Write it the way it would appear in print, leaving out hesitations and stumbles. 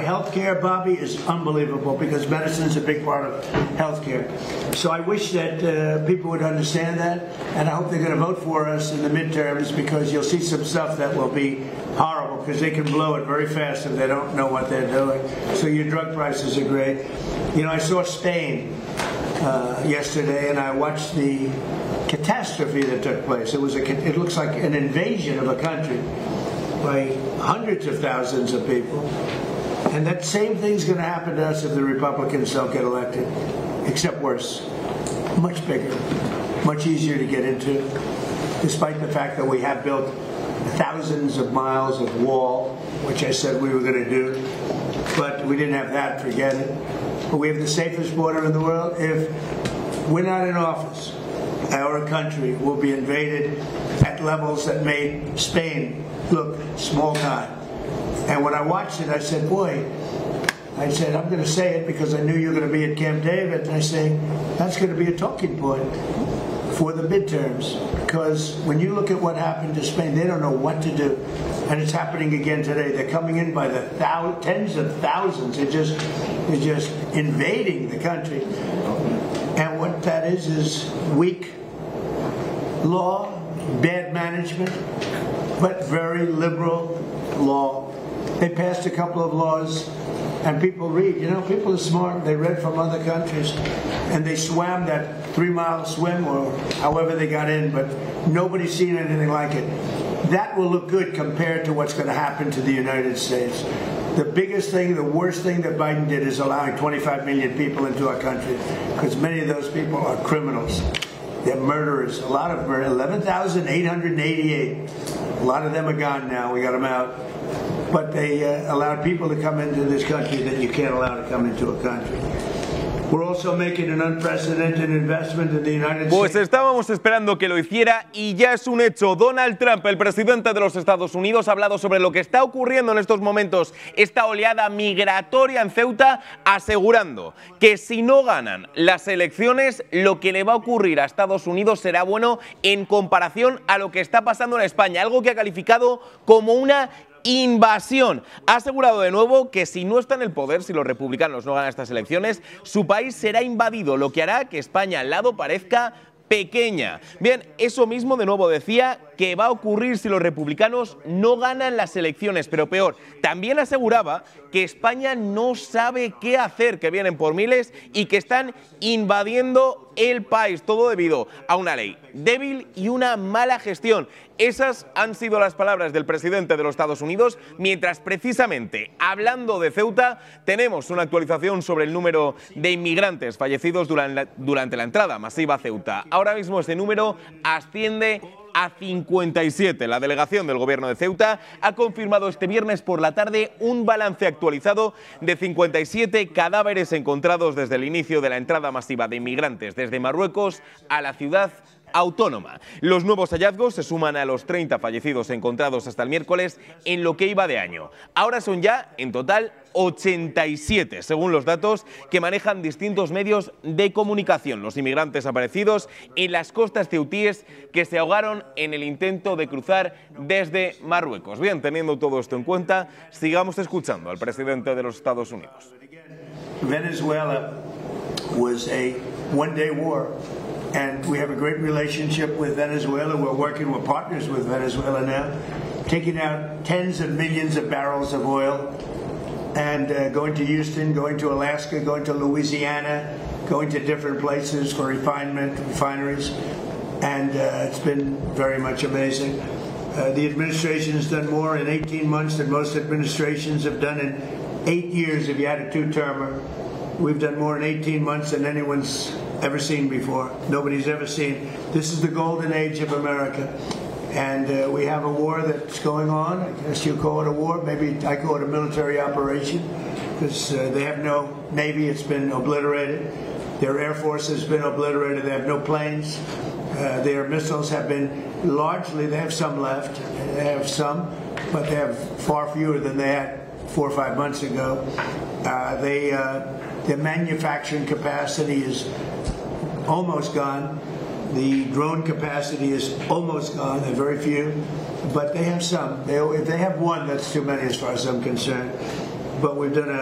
healthcare, Bobby, is unbelievable because medicine is a big part of healthcare. So I wish that people would understand that, and I hope they're going to vote for us in the midterms because you'll see some stuff that will be horrible because they can blow it very fast if they don't know what they're doing. So your drug prices are great. You know, I saw Spain yesterday, and I watched the catastrophe that took place. It looks like an invasion of a country by hundreds of thousands of people. And that same thing's going to happen to us if the Republicans don't get elected, except worse. Much bigger, much easier to get into, despite the fact that we have built thousands of miles of wall, which I said we were going to do, but we didn't have that, forget it. But we have the safest border in the world. If we're not in office, our country will be invaded at levels that made Spain look small time. And when I watched it, I said, boy, I'm going to say it because I knew you were going to be at Camp David, and I say, that's going to be a talking point for the midterms. Because when you look at what happened to Spain, they don't know what to do. And it's happening again today. They're coming in by the tens of thousands. They're just invading the country. And what that is weak law, bad management, but very liberal law. They passed a couple of laws, and people read. You know, people are smart. They read from other countries, and they swam that 3-mile swim or however they got in, but nobody's seen anything like it. That will look good compared to what's going to happen to the United States. The biggest thing, the worst thing that Biden did is allowing 25 million people into our country, because many of those people are criminals. They're murderers. A lot of murder. 11,888. A lot of them are gone now. We got them out. But they allowed people to come into this country that you can't allow to come into a country. We're also making an unprecedented investment in the United States. Pues estábamos esperando que lo hiciera y ya es un hecho. Donald Trump, el presidente de los Estados Unidos, ha hablado sobre lo que está ocurriendo en estos momentos, esta oleada migratoria en Ceuta, asegurando que si no ganan las elecciones, lo que le va a ocurrir a Estados Unidos será bueno en comparación a lo que está pasando en España, algo que ha calificado como una invasión. Ha asegurado de nuevo que si no está en el poder, si los republicanos no ganan estas elecciones, su país será invadido, lo que hará que España al lado parezca pequeña. Bien, eso mismo de nuevo decía que va a ocurrir si los republicanos no ganan las elecciones, pero peor, también aseguraba que España no sabe qué hacer, que vienen por miles y que están invadiendo el país, todo debido a una ley débil y una mala gestión. Esas han sido las palabras del presidente de los Estados Unidos, mientras precisamente, hablando de Ceuta, tenemos una actualización sobre el número de inmigrantes fallecidos durante la entrada masiva a Ceuta. Ahora mismo este número asciende a 57. La delegación del gobierno de Ceuta ha confirmado este viernes por la tarde un balance actualizado de 57 cadáveres encontrados desde el inicio de la entrada masiva de inmigrantes desde Marruecos a la ciudad autónoma. Los nuevos hallazgos se suman a los 30 fallecidos encontrados hasta el miércoles en lo que iba de año. Ahora son ya, en total, 87, según los datos que manejan distintos medios de comunicación. Los inmigrantes aparecidos en las costas ceutíes que se ahogaron en el intento de cruzar desde Marruecos. Bien, teniendo todo esto en cuenta, sigamos escuchando al presidente de los Estados Unidos. Venezuela was a one-day war. And we have a great relationship with Venezuela. We're working with partners with Venezuela now, taking out tens of millions of barrels of oil and going to Houston, going to Alaska, going to Louisiana, going to different places for refineries. And it's been very much amazing. The administration has done more in 18 months than most administrations have done in 8 years if you had a two-termer. We've done more in 18 months than anyone's ever seen before. Nobody's ever seen. This is the golden age of America. And we have a war that's going on. I guess you call it a war. Maybe I call it a military operation because they have no Navy. It's been obliterated. Their Air Force has been obliterated. They have no planes. Their missiles have been largely, they have some left. They have some, but they have far fewer than they had 4 or 5 months ago. Their manufacturing capacity is almost gone. The drone capacity is almost gone. There are very few, but they have some. If they have one, that's too many as far as I'm concerned. But we've done